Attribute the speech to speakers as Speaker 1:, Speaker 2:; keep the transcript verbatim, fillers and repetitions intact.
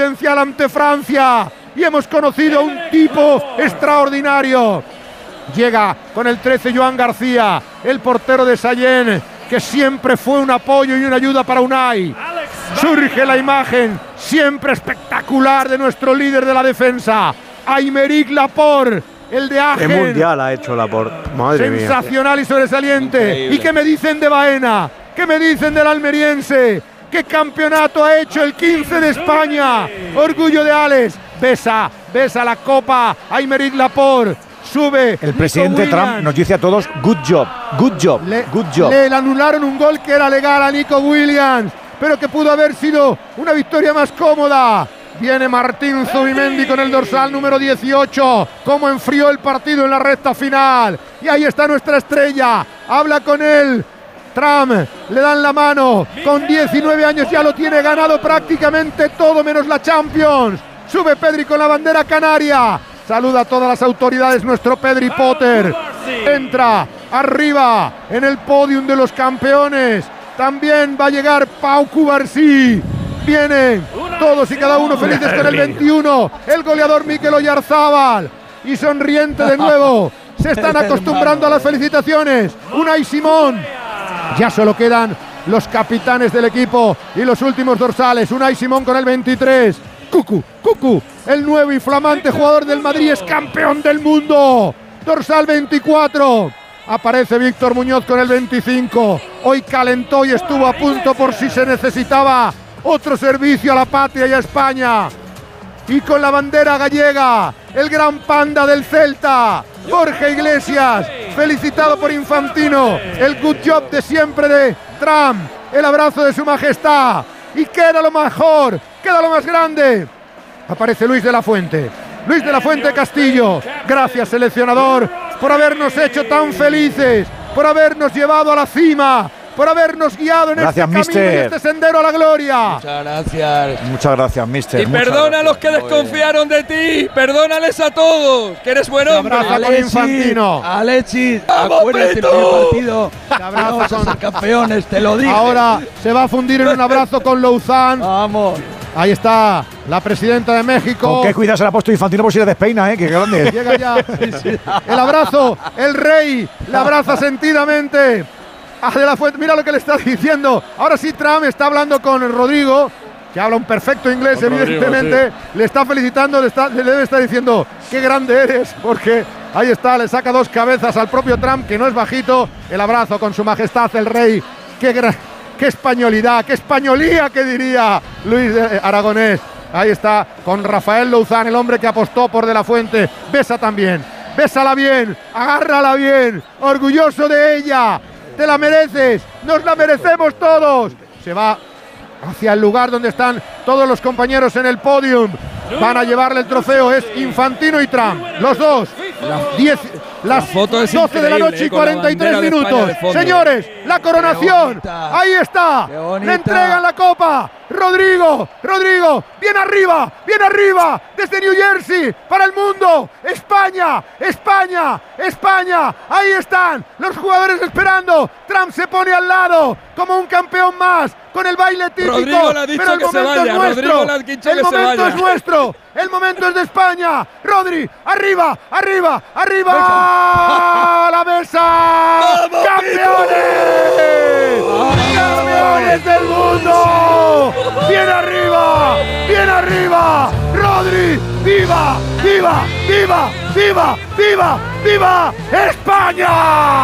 Speaker 1: presidencial ante Francia y hemos conocido a un tipo extraordinario. Llega con el trece Joan García, el portero de Sallent, que siempre fue un apoyo y una ayuda para Unai. Surge la imagen siempre espectacular de nuestro líder de la defensa, Aymeric Laporte, el de Agen.
Speaker 2: ¿Qué mundial ha hecho Laporte? Madre mía.
Speaker 1: Sensacional y sobresaliente. Increíble. ¿Y qué me dicen de Baena? ¿Qué me dicen del almeriense? ¿Qué campeonato ha hecho el quince de España? Orgullo de Alex. Besa, besa la copa Aymeric Laporte. Sube.
Speaker 3: El presidente Trump nos dice a todos good job, good job,
Speaker 1: le,
Speaker 3: good job.
Speaker 1: Le anularon un gol que era legal a Nico Williams, pero que pudo haber sido una victoria más cómoda. Viene Martín Zubimendi con el dorsal número dieciocho. Cómo enfrió el partido en la recta final. Y ahí está nuestra estrella. Habla con él. Trump, le dan la mano. Con diecinueve años ya lo tiene ganado prácticamente todo menos la Champions. Sube Pedri con la bandera canaria. Saluda a todas las autoridades nuestro Pedri Potter. Entra arriba en el podium de los campeones. También va a llegar Pau Cubarsí. Vienen todos y cada uno felices con el veintiuno. El goleador Mikel Oyarzábal. Y sonriente de nuevo. Se están acostumbrando a las felicitaciones. Unai Simón. Ya solo quedan los capitanes del equipo y los últimos dorsales. Unai Simón con el veintitrés. Cucu, Cucu, el nuevo y flamante jugador del Madrid, es campeón del mundo. Dorsal veinticuatro. Aparece Víctor Muñoz con el veinticinco. Hoy calentó y estuvo a punto por si se necesitaba otro servicio a la patria y a España. Y con la bandera gallega, el gran panda del Celta, Borja Iglesias, felicitado por Infantino. El good job de siempre de Trump. El abrazo de su majestad. Y queda lo mejor, queda lo más grande. Aparece Luis de la Fuente. Luis de la Fuente Castillo. Gracias, seleccionador, por habernos hecho tan felices, por habernos llevado a la cima, por habernos guiado en
Speaker 3: gracias,
Speaker 1: este
Speaker 3: mister.
Speaker 1: camino y este sendero a la gloria.
Speaker 4: Muchas gracias.
Speaker 3: Muchas gracias, mister.
Speaker 4: Y perdona a los que desconfiaron de ti. Perdónales a todos, que eres buen hombre.
Speaker 1: Abraza con Infantino.
Speaker 5: Alexis, acuérdate del primer partido.
Speaker 1: Te abraza
Speaker 5: Vamos a
Speaker 1: con
Speaker 5: ser campeones, te lo dije.
Speaker 1: Ahora se va a fundir en un abrazo con Louzán.
Speaker 5: Vamos.
Speaker 1: Ahí está la presidenta de México.
Speaker 3: Con qué cuidado se le ha puesto Infantino por si le despeina, ¿eh? Qué grande.
Speaker 1: Llega ya el abrazo, el rey le abraza sentidamente a De la Fuente. Mira lo que le está diciendo. Ahora sí, Trump está hablando con Rodrigo, que habla un perfecto inglés, con evidentemente. Rodrigo, sí. Le está felicitando, le, está, le debe estar diciendo qué grande eres, porque ahí está, le saca dos cabezas al propio Trump, que no es bajito. El abrazo con su majestad, el rey. Qué gran... ¡Qué españolidad! ¡Qué españolía! ¿Qué diría Luis de Aragonés? Ahí está, con Rafael Louzán, el hombre que apostó por De la Fuente. Besa también, bésala bien, agárrala bien, orgulloso de ella. Te la mereces, nos la merecemos todos. Se va hacia el lugar donde están todos los compañeros en el podium. Van a llevarle el trofeo, es Infantino y Trump, los dos. Las diez, las doce de la noche y cuarenta y tres minutos. Señores, la coronación. Ahí está. Le entregan la copa. Rodrigo, Rodrigo, bien arriba, bien arriba, desde New Jersey, para el mundo. España, España, España. Ahí están los jugadores esperando. Trump se pone al lado como un campeón más, con el baile típico.
Speaker 4: Rodrigo le ha dicho
Speaker 1: pero el
Speaker 4: que
Speaker 1: momento
Speaker 4: se vaya.
Speaker 1: es nuestro.
Speaker 4: Rodrigo le ha dicho
Speaker 1: el
Speaker 4: que
Speaker 1: momento
Speaker 4: se vaya.
Speaker 1: es nuestro. El momento es de España. Rodri, arriba, arriba, arriba. ¡A la mesa! ¡Campeones! ¡Campeones del mundo! ¡Bien arriba! ¡Bien arriba! ¡Rodri! ¡Viva! ¡Viva! ¡Viva! ¡Viva! ¡Viva! ¡Viva! ¡España!